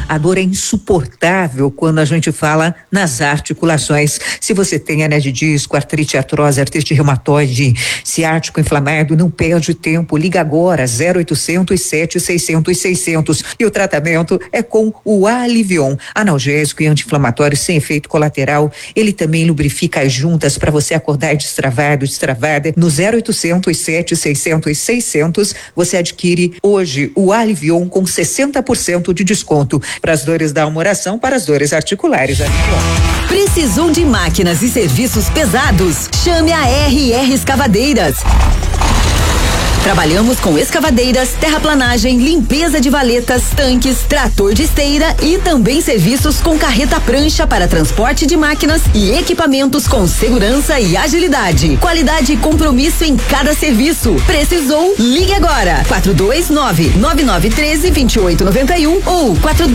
A dor é insuportável quando a gente fala nas articulações. Se você tem hernia de disco, artrite, artrose, artrite reumatoide, ciático inflamado, não perde tempo, liga agora, 0800 700 600. E o tratamento é com o Alivion, analgésico e anti-inflamatório sem efeito colateral. Ele também lubrifica as juntas para você acordar destravado, destravada. No 0800 700 600, você adquire hoje o Alivion com 60% de desconto para as dores da almoração, para as dores articulares. Precisou de máquinas e serviços pesados? Chame a RR Escavadeiras. Trabalhamos com escavadeiras, terraplanagem, limpeza de valetas, tanques, trator de esteira e também serviços com carreta prancha para transporte de máquinas e equipamentos com segurança e agilidade. Qualidade e compromisso em cada serviço. Precisou? Ligue agora. 429-9913-2891 ou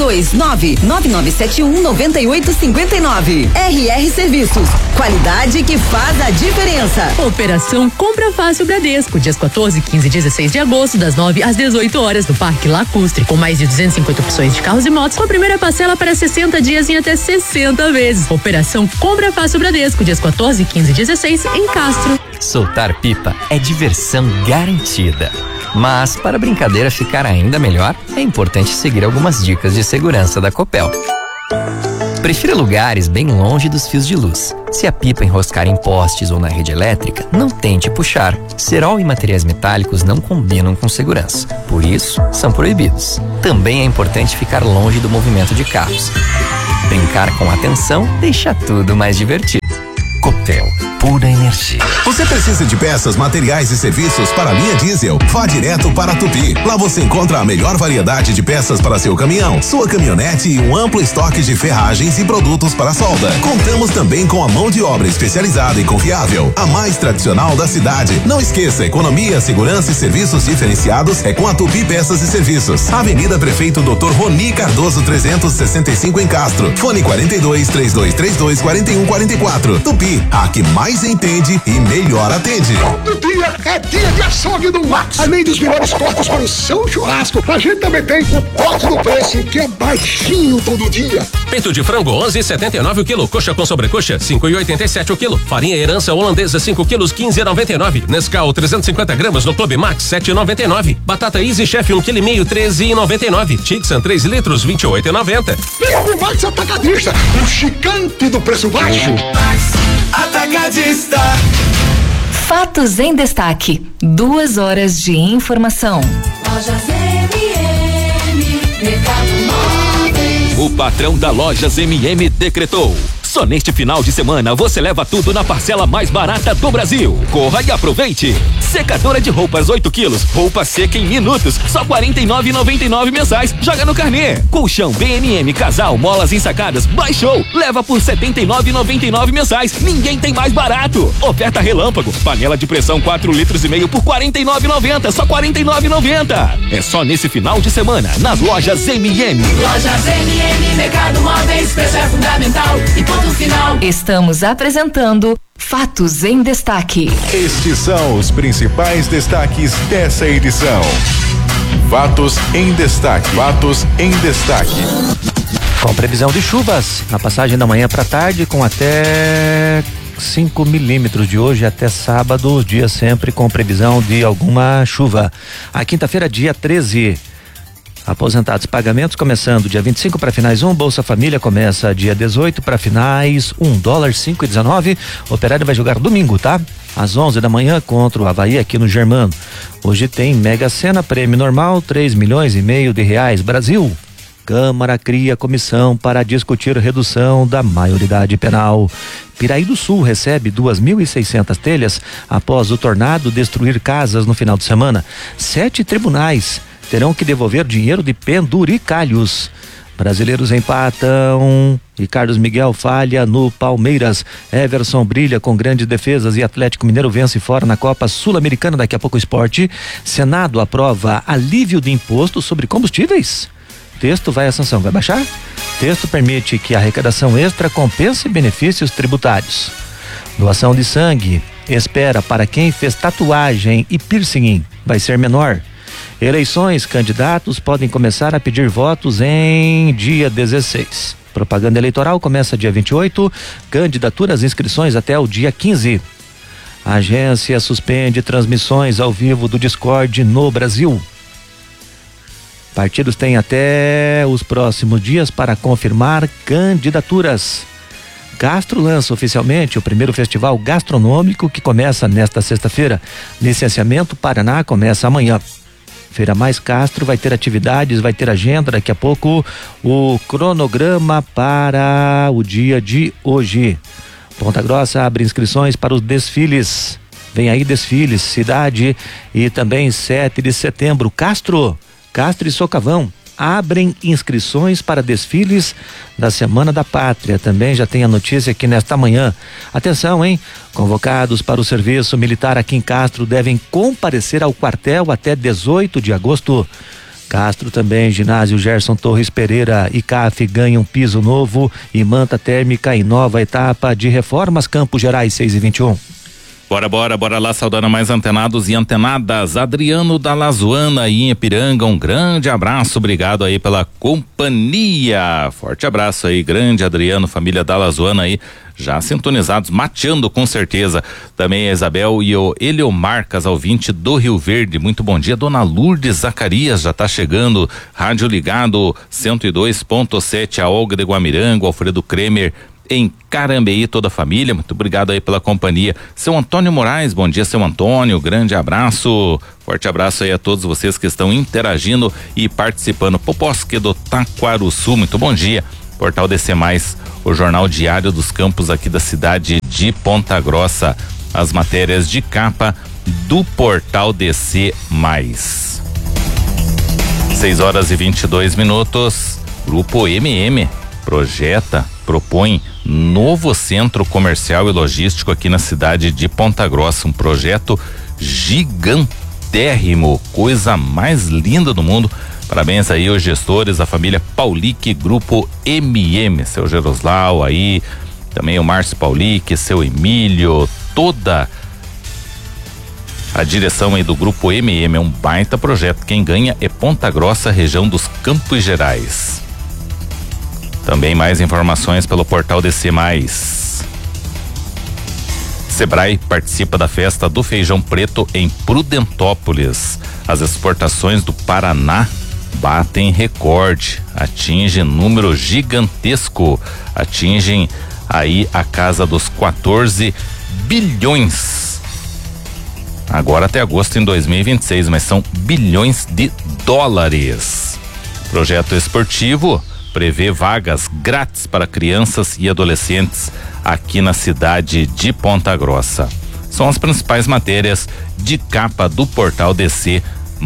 429-9971-9859. RR Serviços. Qualidade que faz a diferença. Operação Compra Fácil Bradesco. Dias 14, 15 e 16 de agosto, das 9 às 18 horas, no Parque Lacustre, com mais de 250 opções de carros e motos, com a primeira parcela para 60 dias em até 60 vezes. Operação Compra Fácil Bradesco, dias 14, 15 e 16, em Castro. Soltar pipa é diversão garantida. Mas, para a brincadeira ficar ainda melhor, é importante seguir algumas dicas de segurança da Copel. Prefira lugares bem longe dos fios de luz. Se a pipa enroscar em postes ou na rede elétrica, não tente puxar. Cerol e materiais metálicos não combinam com segurança. Por isso, são proibidos. Também é importante ficar longe do movimento de carros. Brincar com atenção deixa tudo mais divertido. Copel, pura energia. Você precisa de peças, materiais e serviços para a linha diesel? Vá direto para a Tupi. Lá você encontra a melhor variedade de peças para seu caminhão, sua caminhonete e um amplo estoque de ferragens e produtos para solda. Contamos também com a mão de obra especializada e confiável, a mais tradicional da cidade. Não esqueça, economia, segurança e serviços diferenciados é com a Tupi Peças e Serviços. Avenida Prefeito Dr. Roni Cardoso 365 em Castro. Fone 42-3232-4144. Tupi, a que mais entende e melhor atende. Todo dia é dia de açougue do Max. Além dos melhores cortes para o seu churrasco, a gente também tem o corte do preço, que é baixinho todo dia. Peito de frango 11,79 o quilo. Coxa com sobrecoxa 5,87 o quilo. Farinha herança holandesa 5 quilos 15,99. Nescau 350 gramas no Clube Max 7,99. Batata Easy Chef 1,5 kg 13,99. Tixan 3 litros 28,90. Clube Max Atacadista, o chicante do preço baixo. Atacadista. Fatos em destaque. 2 horas de informação. Lojas MM, Mercado Móveis. O patrão da Lojas MM decretou: só neste final de semana você leva tudo na parcela mais barata do Brasil. Corra e aproveite. Secadora de roupas 8 quilos, roupa seca em minutos, só R$ 49,99 mensais. Joga no carnê. Colchão BNM Casal, molas ensacadas, baixou. Leva por R$ 79,99 mensais. Ninguém tem mais barato. Oferta relâmpago. Panela de pressão 4,5 litros por R$ 49,90. Só R$ 49,90. É só nesse final de semana, nas lojas MM. Lojas MM, Mercado Móveis, preço é fundamental e ponto final. Estamos apresentando Fatos em Destaque. Estes são os principais destaques dessa edição. Fatos em Destaque. Fatos em Destaque. Com previsão de chuvas na passagem da manhã para tarde, com até 5 milímetros de hoje até sábado, dia sempre com previsão de alguma chuva. A quinta-feira, dia 13. Aposentados, pagamentos começando dia 25 para finais 1, Bolsa Família começa dia 18 para finais $1,5,19. O Operário vai jogar domingo, tá? Às 11 da manhã contra o Avaí aqui no Germano. Hoje tem Mega Sena, prêmio normal, R$3,5 milhões. Brasil. Câmara cria comissão para discutir redução da maioridade penal. Piraí do Sul recebe 2.600 telhas após o tornado destruir casas no final de semana. 7 tribunais terão que devolver dinheiro de penduricalhos. Brasileiros empatam e Carlos Miguel falha no Palmeiras. Everson brilha com grandes defesas e Atlético Mineiro vence fora na Copa Sul-Americana. Daqui a pouco o esporte. Senado aprova alívio de imposto sobre combustíveis. Texto vai à sanção, vai baixar? Texto permite que a arrecadação extra compense benefícios tributários. Doação de sangue espera para quem fez tatuagem e piercing vai ser menor. Eleições, candidatos podem começar a pedir votos em dia 16. Propaganda eleitoral começa dia 28, candidaturas e inscrições até o dia 15. A agência suspende transmissões ao vivo do Discord no Brasil. Partidos têm até os próximos dias para confirmar candidaturas. Gastro lança oficialmente o primeiro festival gastronômico que começa nesta sexta-feira. Licenciamento Paraná começa amanhã. Feira Mais Castro vai ter atividades, vai ter agenda, daqui a pouco o cronograma para o dia de hoje. Ponta Grossa abre inscrições para os desfiles. Vem aí desfiles, cidade e também 7 de setembro. Castro e Socavão abrem inscrições para desfiles da Semana da Pátria. Também já tem a notícia aqui nesta manhã. Atenção, hein? Convocados para o serviço militar aqui em Castro devem comparecer ao quartel até 18 de agosto. Castro também, ginásio Gerson Torres Pereira e CAF ganham piso novo e manta térmica em nova etapa de reformas. Campos Gerais 6 e 21. Bora lá, saudando mais antenados e antenadas. Adriano da Lazoana aí em Ipiranga, um grande abraço, obrigado aí pela companhia. Forte abraço aí, grande Adriano, família da Lazoana aí, já sintonizados, mateando com certeza. Também a Isabel e o Eliomar, casal 20 do Rio Verde, muito bom dia. Dona Lourdes Zacarias já tá chegando, rádio ligado 102.7, a Olga de Guamiranga, Alfredo Kremer em Carambeí, toda a família, muito obrigado aí pela companhia. Seu Antônio Moraes, bom dia, seu Antônio, grande abraço, forte abraço aí a todos vocês que estão interagindo e participando. Poposque do Taquaruçu, muito bom dia. Portal DC+, o jornal diário dos campos aqui da cidade de Ponta Grossa, as matérias de capa do Portal DC+. 6h22, Grupo MM propõe novo centro comercial e logístico aqui na cidade de Ponta Grossa, um projeto gigantérrimo, coisa mais linda do mundo. Parabéns aí aos gestores da família Paulic Grupo MM, seu Geroslau aí, também o Márcio Paulic, seu Emílio, toda a direção aí do Grupo MM, é um baita projeto. Quem ganha é Ponta Grossa, região dos Campos Gerais. Também mais informações pelo portal DC+. Sebrae participa da festa do feijão preto em Prudentópolis. As exportações do Paraná batem recorde, atingem número gigantesco, atingem aí a casa dos 14 bilhões. Agora até agosto em 2026, mas são bilhões de dólares. Projeto esportivo prevê vagas grátis para crianças e adolescentes aqui na cidade de Ponta Grossa. São as principais matérias de capa do portal DC+.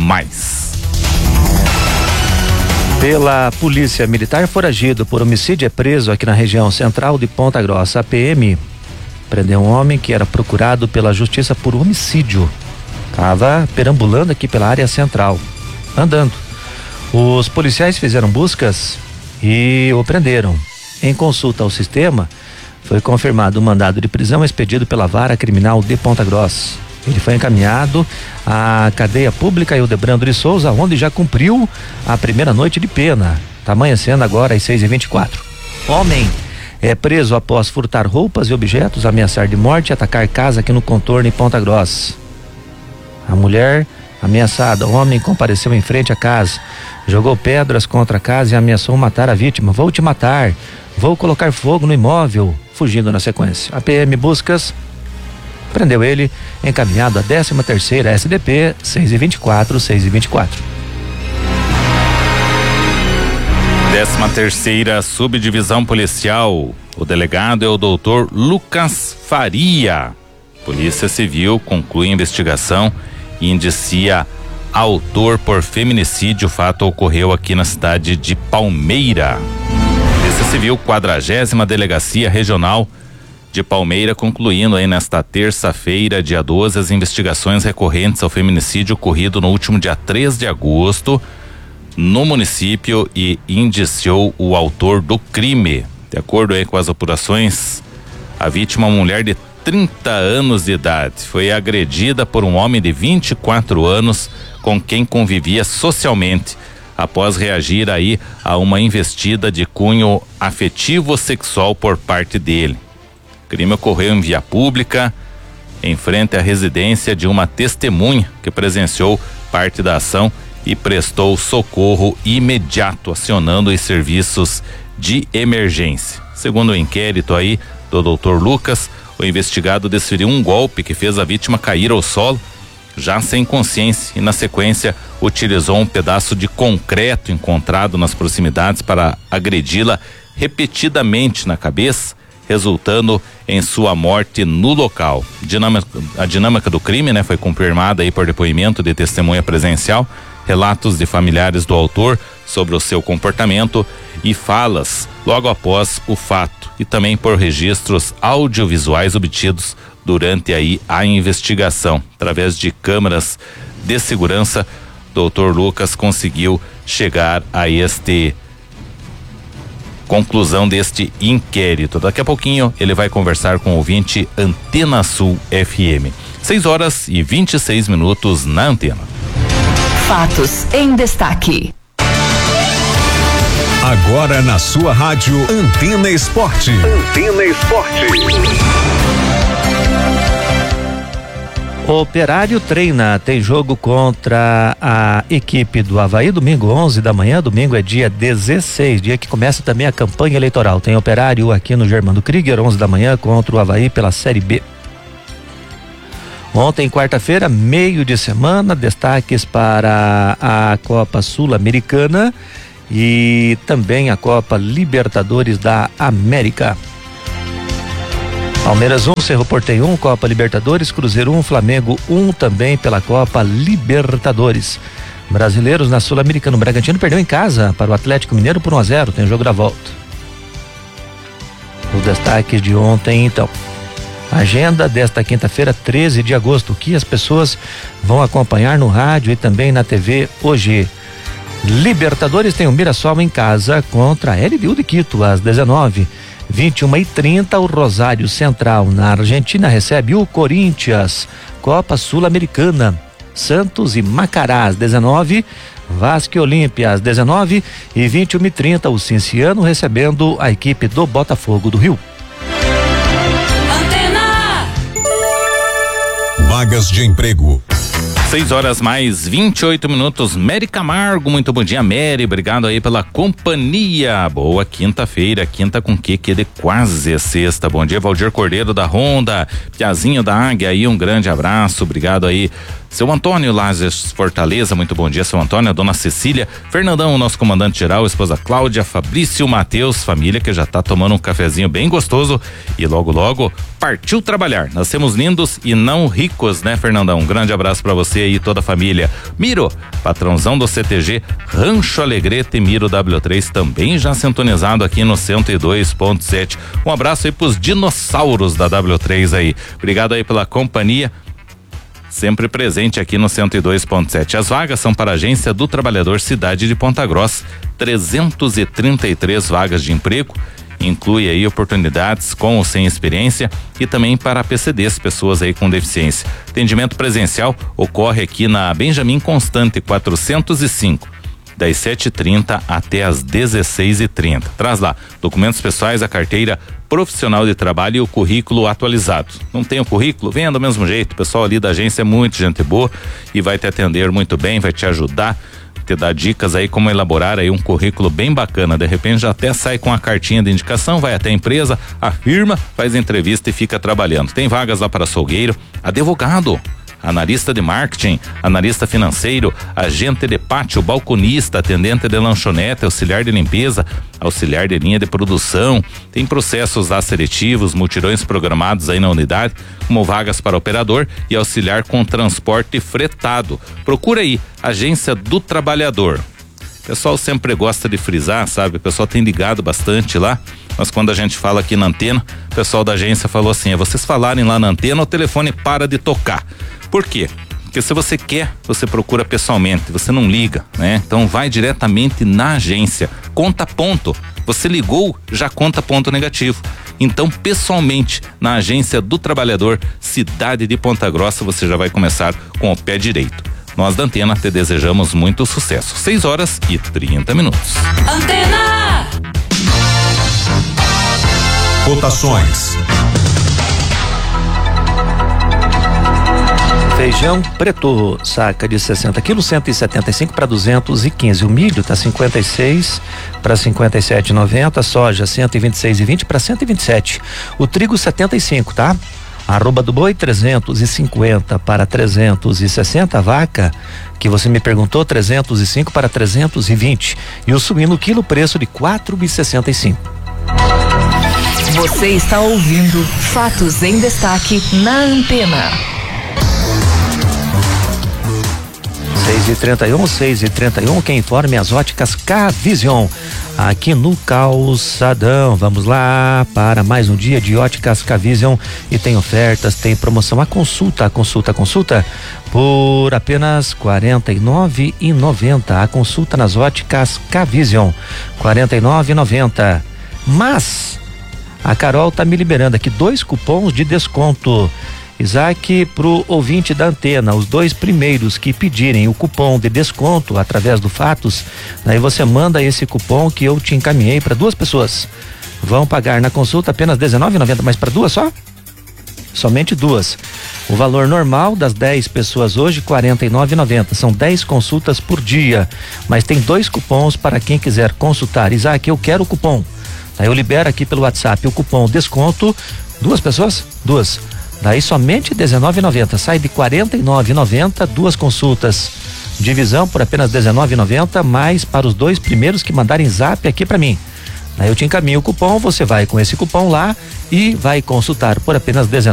Pela Polícia Militar, foragido por homicídio é preso aqui na região central de Ponta Grossa. A PM prendeu um homem que era procurado pela Justiça por homicídio. Estava perambulando aqui pela área central, andando. Os policiais fizeram buscas e o prenderam. Em consulta ao sistema, foi confirmado o mandado de prisão expedido pela Vara Criminal de Ponta Grossa. Ele foi encaminhado à cadeia pública Hildebrando de Souza, onde já cumpriu a primeira noite de pena. Tá amanhecendo agora às 6h24. Homem é preso após furtar roupas e objetos, ameaçar de morte e atacar casa aqui no contorno em Ponta Grossa. A mulher ameaçada, o homem compareceu em frente à casa, jogou pedras contra a casa e ameaçou matar a vítima. Vou te matar, vou colocar fogo no imóvel, fugindo na sequência. A PM Buscas prendeu ele, encaminhado à 13ª SDP, 6h24, 6h24. 13ª Subdivisão Policial. O delegado é o doutor Lucas Faria. Polícia Civil conclui a investigação e indicia autor por feminicídio. O fato ocorreu aqui na cidade de Palmeira. Polícia Civil, 40ª Delegacia Regional de Palmeira, concluindo aí nesta terça-feira, dia 12, as investigações recorrentes ao feminicídio ocorrido no último dia 3 de agosto no município e indiciou o autor do crime. De acordo aí com as apurações, a vítima, uma mulher de 30 anos de idade. Foi agredida por um homem de 24 anos com quem convivia socialmente, após reagir aí a uma investida de cunho afetivo sexual por parte dele. O crime ocorreu em via pública, em frente à residência de uma testemunha que presenciou parte da ação e prestou socorro imediato, acionando os serviços de emergência. Segundo o inquérito aí do Dr. Lucas, o investigado desferiu um golpe que fez a vítima cair ao solo, já sem consciência, e na sequência utilizou um pedaço de concreto encontrado nas proximidades para agredi-la repetidamente na cabeça, resultando em sua morte no local. A dinâmica do crime, né, foi confirmada aí por depoimento de testemunha presencial, relatos de familiares do autor sobre o seu comportamento e falas logo após o fato, e também por registros audiovisuais obtidos durante aí a investigação. Através de câmeras de segurança, Dr. Lucas conseguiu chegar a conclusão deste inquérito. Daqui a pouquinho ele vai conversar com o ouvinte Antena Sul FM. 6h26 na Antena. Fatos em destaque. Agora na sua rádio Antena Esporte. Antena Esporte. O Operário treina, tem jogo contra a equipe do Avaí, domingo 11 da manhã, domingo é dia 16, dia que começa também a campanha eleitoral. Tem Operário aqui no Germano Krieger, 11 da manhã, contra o Avaí pela Série B. Ontem, quarta-feira, meio de semana, destaques para a Copa Sul-Americana e também a Copa Libertadores da América. Palmeiras 1, Cerro Porteño 1, Copa Libertadores, Cruzeiro 1, Flamengo 1 também pela Copa Libertadores. Brasileiros na Sul-Americana, o Bragantino perdeu em casa para o Atlético Mineiro por 1-0, tem jogo da volta. Os destaques de ontem, então. Agenda desta quinta-feira, 13 de agosto, que as pessoas vão acompanhar no rádio e também na TV hoje. Libertadores tem o Mirassol em casa contra a LDU de Quito às 19h. 21h30, o Rosário Central na Argentina recebe o Corinthians. Copa Sul-Americana, Santos e Macará às 19h, Vasco e Olímpia às 19h e 21h30, o Cinciano recebendo a equipe do Botafogo do Rio. Vagas de emprego. 6h28. Mary Camargo, muito bom dia, Mary, obrigado aí pela companhia. Boa quinta-feira, quinta com que de quase sexta. Bom dia, Valdir Cordeiro da Honda, Piazinho da Águia aí, um grande abraço, obrigado aí. Seu Antônio Lages Fortaleza, muito bom dia, seu Antônio, a dona Cecília, Fernandão, nosso comandante geral, esposa Cláudia, Fabrício Matheus, família que já tá tomando um cafezinho bem gostoso e logo logo partiu trabalhar. Nós temos lindos e não ricos, né, Fernandão? Um grande abraço pra você e toda a família. Miro, patrãozão do CTG Rancho Alegrete, Miro W3, também já sintonizado aqui no 102.7. Um abraço aí pros dinossauros da W3 aí. Obrigado aí pela companhia. Sempre presente aqui no 102.7. As vagas são para a Agência do Trabalhador Cidade de Ponta Grossa, 333 vagas de emprego, inclui aí oportunidades com ou sem experiência e também para PCDs, pessoas aí com deficiência. Atendimento presencial ocorre aqui na Benjamin Constante 405, das 7h30 até as 16h30. Traz lá documentos pessoais, a carteira profissional de trabalho e o currículo atualizado. Não tem o currículo? Venha do mesmo jeito. O pessoal ali da agência é muito gente boa e vai te atender muito bem, vai te ajudar, te dar dicas aí como elaborar aí um currículo bem bacana. De repente já até sai com a cartinha de indicação, vai até a empresa, a firma, faz entrevista e fica trabalhando. Tem vagas lá para açougueiro, advogado, analista de marketing, analista financeiro, agente de pátio, balconista, atendente de lanchonete, auxiliar de limpeza, auxiliar de linha de produção. Tem processos seletivos, mutirões programados aí na unidade, como vagas para operador e auxiliar com transporte fretado. Procura aí, Agência do Trabalhador. O pessoal sempre gosta de frisar, sabe? O pessoal tem ligado bastante lá, mas quando a gente fala aqui na antena, o pessoal da agência falou assim, vocês falarem lá na antena, o telefone para de tocar. Por quê? Porque se você quer, você procura pessoalmente, você não liga, né? Então vai diretamente na agência, conta ponto. Você ligou, já conta ponto negativo. Então, pessoalmente, na Agência do Trabalhador, cidade de Ponta Grossa, você já vai começar com o pé direito. Nós da Antena te desejamos muito sucesso. 6h30. Antena! Cotações. Feijão preto, saca de 60 quilos, 175 para 215. O milho tá 56 para 57,90. Soja 126,20 para 127. O trigo 75, tá? Arroba do boi 350 para 360. A vaca, que você me perguntou, 305 para 320. E o suíno quilo, preço de 4,65. Você está ouvindo Fatos em Destaque na Antena. 6h31, quem informa é as óticas K-Vision, aqui no Calçadão. Vamos lá para mais um dia de óticas K-Vision e tem ofertas, tem promoção. A consulta por apenas R$49,90. A consulta nas óticas K-Vision, R$49,90. Mas a Carol tá me liberando aqui 2 cupons de desconto. Isaac, pro ouvinte da Antena, os 2 primeiros que pedirem o cupom de desconto através do Fatos, daí você manda esse cupom que eu te encaminhei para 2 pessoas. Vão pagar na consulta apenas R$19,90, mas para 2 só? Somente 2. O valor normal das 10 pessoas hoje, R$49,90. São 10 consultas por dia, mas tem 2 cupons para quem quiser consultar. Isaac, eu quero o cupom. Daí eu libero aqui pelo WhatsApp o cupom desconto. 2 pessoas? 2. Daí somente R$19,90, sai de R$49,90, 2 consultas, divisão por apenas R$19,90, mais para os 2 primeiros que mandarem zap aqui para mim. Daí eu te encaminho o cupom, você vai com esse cupom lá e vai consultar por apenas